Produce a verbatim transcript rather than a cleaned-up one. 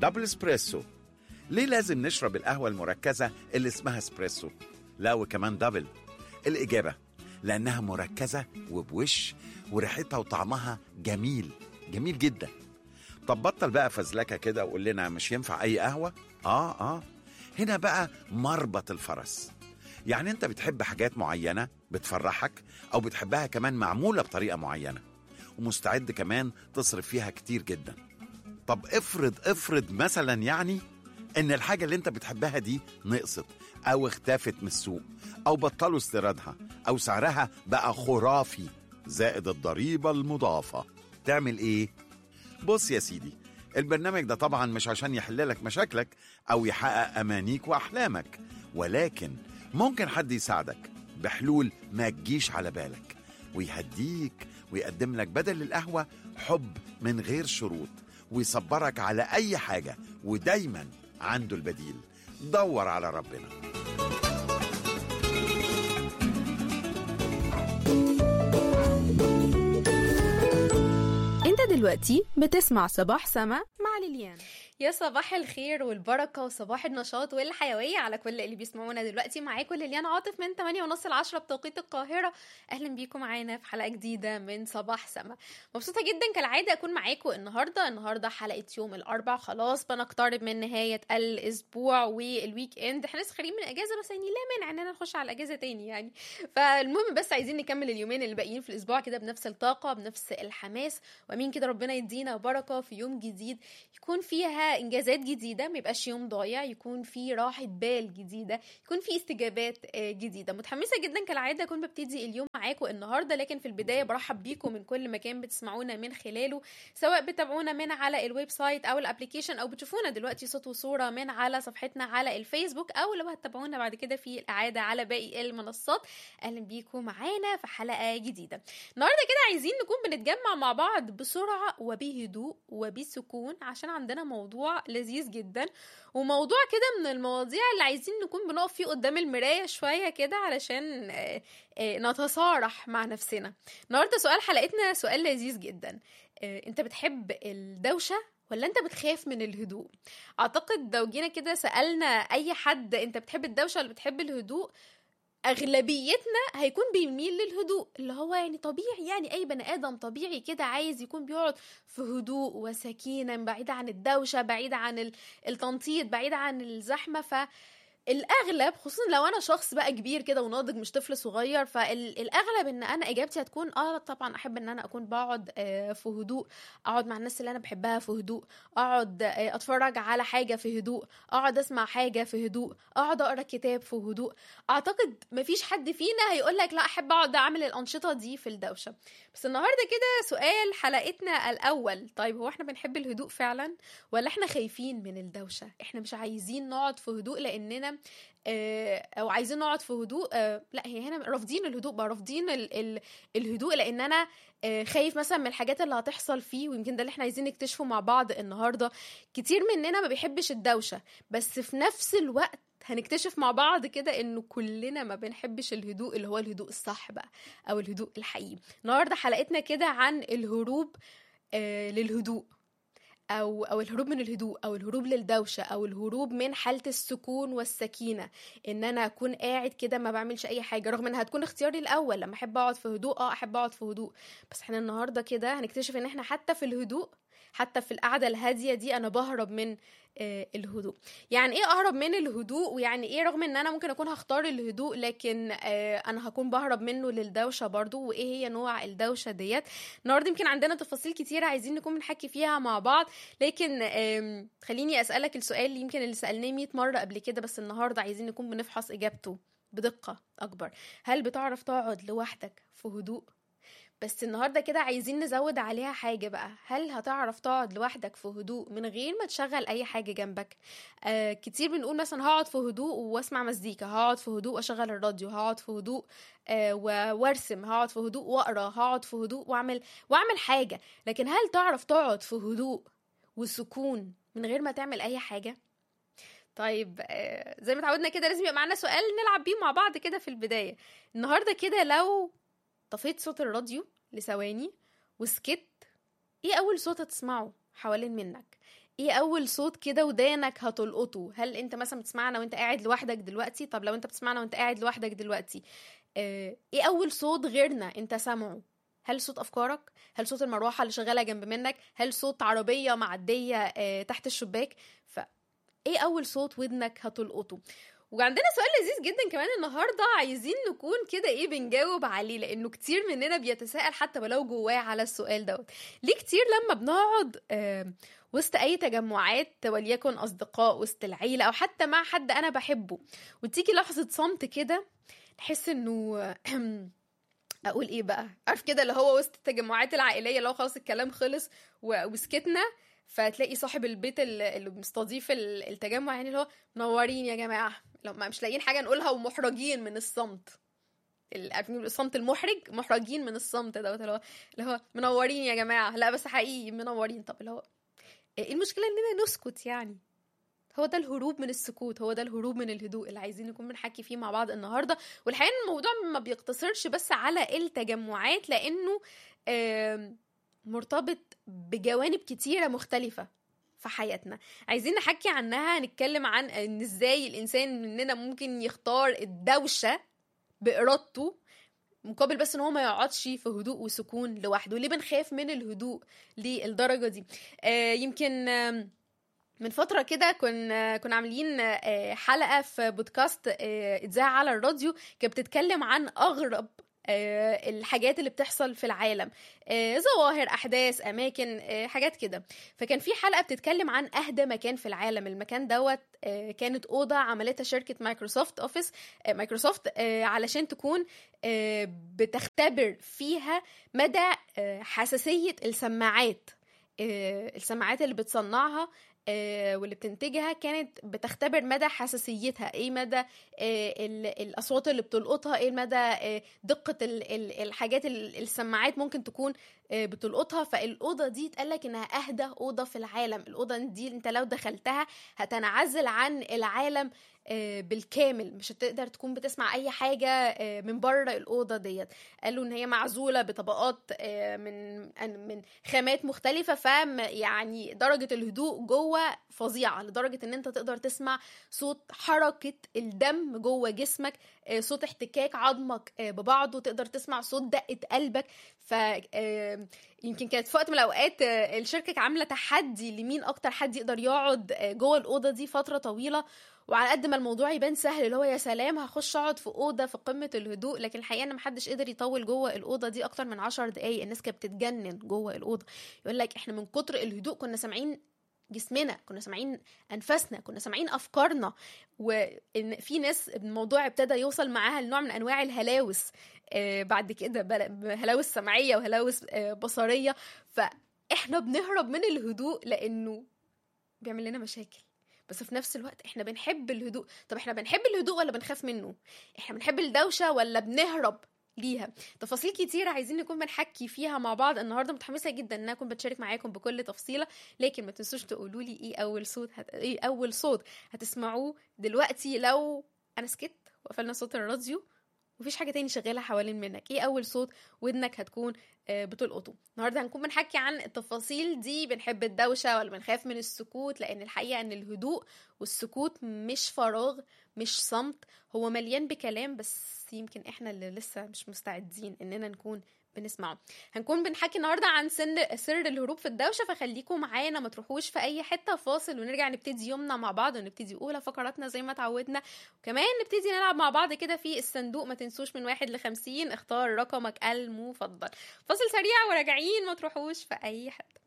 دبل اسبريسو. ليه لازم نشرب القهوة المركزة اللي اسمها اسبريسو؟ لا وكمان دبل. الإجابة لأنها مركزة وبوش، وريحتها وطعمها جميل جميل جدا. طب بطل بقى فزلكة كده وقول لنا مش ينفع أي قهوة؟ آه آه هنا بقى مربط الفرس. يعني أنت بتحب حاجات معينة بتفرحك، أو بتحبها كمان معمولة بطريقة معينة، ومستعد كمان تصرف فيها كتير جدا. طب افرض افرض مثلا يعني إن الحاجة اللي أنت بتحبها دي نقصت أو اختفت من السوق، أو بطلوا استيرادها، أو سعرها بقى خرافي زائد الضريبة المضافة. تعمل إيه؟ بص يا سيدي، البرنامج ده طبعا مش عشان يحللك مشاكلك أو يحقق أمانيك وأحلامك، ولكن ممكن حد يساعدك بحلول ما تجيش على بالك، ويهديك ويقدم لك بدل القهوة حب من غير شروط، ويصبرك على أي حاجة، ودايما عنده البديل. دور على ربنا. انت دلوقتي بتسمع صباح سما مع ليليان. يا صباح الخير والبركة وصباح النشاط والحيوية على كل اللي بيسمعونا دلوقتي. معاكم ليليان عاطف من ثمانية ونص لعشرة بتوقيت القاهرة. أهلا بيكم معانا في حلقة جديدة من صباح سما. مبسوطة جدا كالعادة أكون معاكم النهاردة. النهاردة حلقة يوم الأربع، خلاص بنقترب من نهاية الأسبوع والويك إند. احنا لسه خارجين من أجازة، بس يعني لا مانع إننا نخش على الأجازة تاني يعني. فالمهم بس عايزين نكمل اليومين اللي باقيين في الأسبوع كده بنفس الطاقة بنفس الحماس، وأمين كده ربنا يدينا بركة في يوم جديد يكون فيها إنجازات جديدة، ما يبقاش يوم ضايع، يكون فيه راحة بال جديدة، يكون فيه استجابات جديدة. متحمسة جدا كالعادة أكون ببتدي اليوم معاكم النهاردة، لكن في البداية برحب بيكم من كل مكان بتسمعونا من خلاله، سواء بتابعونا من على الويب سايت أو الابليكيشن، أو بتشوفونا دلوقتي صوت وصورة من على صفحتنا على الفيسبوك، أو لو هتتابعونا بعد كده في الإعادة على باقي المنصات. أهلا بيكم معانا في حلقة جديدة. النهاردة كده عايزين نكون بنتجمع مع بعض بسرعة وبهدوء وبسكون، عشان عندنا موضوع لذيذ جدا، وموضوع كده من المواضيع اللي عايزين نكون بنقف فيه قدام المراية شوية كده علشان نتصارح مع نفسنا. النهاردة سؤال حلقتنا سؤال لذيذ جدا. انت بتحب الدوشة ولا انت بتخاف من الهدوء؟ اعتقد لو جينا كده سألنا اي حد انت بتحب الدوشة ولا بتحب الهدوء، أغلبيتنا هيكون بيميل للهدوء، اللي هو يعني طبيعي، يعني أي بني آدم طبيعي كده عايز يكون بيقعد في هدوء وسكينة، بعيد عن الدوشة، بعيد عن التنطيط، بعيد عن الزحمة. ف الأغلب، خصوصا لو أنا شخص بقى كبير كده وناضج مش طفل صغير، فالأغلب إن أنا إجابتي هتكون آه طبعا أحب إن أنا أكون بقعد آه في هدوء، أقعد مع الناس اللي أنا بحبها في هدوء، أقعد آه أتفرج على حاجة في هدوء، أقعد أسمع حاجة في هدوء، أقعد أقرأ كتاب في هدوء. أعتقد مفيش حد فينا هيقولك لا أحب أقعد أعمل الأنشطة دي في الدوشة. بس النهاردة كده سؤال حلقتنا الأول، طيب هو إحنا بنحب الهدوء فعلا ولا إحنا خايفين من الدوشة؟ إحنا مش عايزين نقعد في هدوء لأننا او عايزين نقعد في هدوء، لا هي هنا رافضين الهدوء بقى، رافضين ال ال الهدوء لان انا خايف مثلا من الحاجات اللي هتحصل فيه. ويمكن ده اللي احنا عايزين نكتشفه مع بعض النهارده. كتير مننا ما بيحبش الدوشه، بس في نفس الوقت هنكتشف مع بعض كده انه كلنا ما بنحبش الهدوء اللي هو الهدوء الصح بقى، او الهدوء الحقيقي. النهارده حلقتنا كده عن الهروب آه للهدوء، أو أو الهروب من الهدوء، أو الهروب للدوشة، أو الهروب من حالة السكون والسكينة. إن أنا أكون قاعد كده ما بعملش أي حاجة، رغم إنها هتكون اختياري الأول. لما أحب أقعد في هدوء أه أحب أقعد في هدوء، بس إحنا النهاردة كده هنكتشف إن إحنا حتى في الهدوء، حتى في القعدة الهادية دي أنا بهرب من آه الهدوء. يعني إيه أهرب من الهدوء؟ ويعني إيه رغم إن أنا ممكن أكون هختار الهدوء لكن آه أنا هكون بهرب منه للدوشة برضو؟ وإيه هي نوع الدوشة ديت؟ النهاردة يمكن عندنا تفاصيل كتيرة عايزين نكون بنحكي فيها مع بعض، لكن خليني أسألك السؤال اللي يمكن اللي سألناه مية مرة قبل كده، بس النهاردة عايزين نكون بنفحص إجابته بدقة أكبر. هل بتعرف تقعد لوحدك في هدوء؟ بس النهاردة كده عايزين نزود عليها حاجة بقى، هل هتعرف تقعد لوحدك في هدوء من غير ما تشغل أي حاجة جنبك؟ آه كتير بنقول مثلا هقعد في هدوء واسمع مزيكا، هقعد في هدوء واشغل الراديو، هقعد في هدوء آه وارسم، هقعد في هدوء واقرا، هقعد في هدوء واعمل واعمل حاجة. لكن هل تعرف تقعد في هدوء وسكون من غير ما تعمل أي حاجة؟ طيب آه زي ما تعودنا كده لازم يبقى معنا سؤال نلعب بيه مع بعض كده في البداية. النهاردة كده لو طفيت صوت الراديو لثواني وسكت، ايه اول صوت هتسمعه؟ حوالين منك؟ ايه اول صوت كده ودانك هتلقطه؟ هل انت مثلا بتسمعنا وانت قاعد لوحدك دلوقتي؟ طب لو انت بتسمعنا وانت قاعد لوحدك دلوقتي، اه ايه اول صوت غيرنا انت سامعه؟ هل صوت افكارك؟ هل صوت المروحه اللي شغاله جنب منك؟ هل صوت عربيه معديه اه تحت الشباك؟ ف ايه اول صوت ودنك هتلقطه؟ وعندنا سؤال لذيذ جدا كمان النهارده، عايزين نكون كده ايه بنجاوب عليه، لانه كتير مننا بيتساءل حتى ولو جواه على السؤال دوت. ليه كتير لما بنقعد آه وسط اي تجمعات، وليكن اصدقاء، وسط العيله، او حتى مع حد انا بحبه، وتيجي لحظه صمت كده، نحس انه اقول ايه بقى، عارف كده اللي هو وسط التجمعات العائليه لو خلاص الكلام خلص وسكتنا، فتلاقي صاحب البيت اللي مستضيف التجمع يعني اللي هو منورين يا جماعه، لو ما مش لاقيين حاجه نقولها ومحرجين من الصمت، عارفين الصمت المحرج، محرجين من الصمت دوت، اللي هو اللي هو منورين يا جماعه، لا بس حقيقي منورين. طب اللي هو ايه المشكله اننا نسكت يعني؟ هو ده الهروب من السكوت، هو ده الهروب من الهدوء اللي عايزين نكون بنحكي فيه مع بعض النهارده. والحقيقه الموضوع ما بيقتصرش بس على التجمعات، لانه مرتبط بجوانب كتيره مختلفه في حياتنا، عايزين نحكي عنها، نتكلم عن ان ازاي الانسان مننا ممكن يختار الدوشه بارادته مقابل بس ان هو ما يقعدش في هدوء وسكون لوحده. ليه بنخاف من الهدوء للدرجه دي؟ آه يمكن آه من فترة كده كنا كنا عاملين حلقة في بودكاست اتذاع على الراديو، كانت بتتكلم عن أغرب الحاجات اللي بتحصل في العالم، ظواهر، أحداث، أماكن، حاجات كده. فكان في حلقة بتتكلم عن أهدى مكان في العالم. المكان دوت كانت أوضة عملتها شركة مايكروسوفت أوفيس مايكروسوفت علشان تكون بتختبر فيها مدى حساسية السماعات السماعات اللي بتصنعها واللي بتنتجها، كانت بتختبر مدى حساسيتها، ايه مدى الاصوات اللي بتلقطها، ايه مدى دقة الحاجات السماعات ممكن تكون بتلقطها. فالاوضه دي اتقالك انها اهدى اوضه في العالم. الاوضه دي انت لو دخلتها هتنعزل عن العالم بالكامل، مش هتقدر تكون بتسمع اي حاجه من بره الاوضه ديت. قالوا ان هي معزوله بطبقات من من خامات مختلفه، فم يعني درجه الهدوء جوه فظيعه، لدرجه ان انت تقدر تسمع صوت حركه الدم جوه جسمك، صوت احتكاك عظمك ببعضه، تقدر تسمع صوت دقه قلبك. ف يمكن كانت في وقت من الاوقات الشركه عامله تحدي لمين اكتر حد يقدر يقعد جوه الاوضه دي فتره طويله. وعلى قد ما الموضوع يبان سهل، اللي هو يا سلام هخش اقعد في اوضه في قمه الهدوء، لكن الحقيقه ان محدش قدر يطول جوه الاوضه دي اكتر من عشر دقايق. الناس كانت بتتجنن جوه الاوضه، يقول لك احنا من كتر الهدوء كنا سامعين جسمنا، كنا سامعين انفاسنا، كنا سامعين افكارنا. وان في ناس الموضوع ابتدى يوصل معاها لنوع من انواع الهلاوس آه بعد كده، هلاوس سمعيه وهلاوس آه بصريه. فاحنا بنهرب من الهدوء لانه بيعمل لنا مشاكل، بس في نفس الوقت احنا بنحب الهدوء. طب احنا بنحب الهدوء ولا بنخاف منه؟ احنا بنحب الدوشه ولا بنهرب ليها؟ تفاصيل كتيرة عايزين نكون بنحكي فيها مع بعض النهارده. متحمسه جدا ان انا اكون بتشارك معاكم بكل تفصيله، لكن ما تنسوش تقولوا لي ايه اول صوت هت... ايه اول صوت هتسمعوه دلوقتي لو انا سكت وقفلنا صوت الراديو مفيش حاجه تاني شغاله حوالين منك. ايه اول صوت ودنك هتكون بتلقطه؟ النهارده هنكون بنحكي عن التفاصيل دي. بنحب الدوشه ولا بنخاف من السكوت؟ لان الحقيقه ان الهدوء والسكوت مش فراغ، مش صمت، هو مليان بكلام، بس يمكن احنا اللي لسه مش مستعدين اننا نكون بنسمعه. هنكون بنحكي النهارده عن سن سر الهروب في الدوشه، فخليكم معانا ما تروحوش في اي حته. فاصل ونرجع نبتدي يومنا مع بعض، ونبتدي اولى فقراتنا زي ما تعودنا، وكمان نبتدي نلعب مع بعض كده في الصندوق. ما تنسوش من واحد لخمسين اختار رقمك المفضل. فاصل سريع وراجعين، ما تروحوش في اي حته.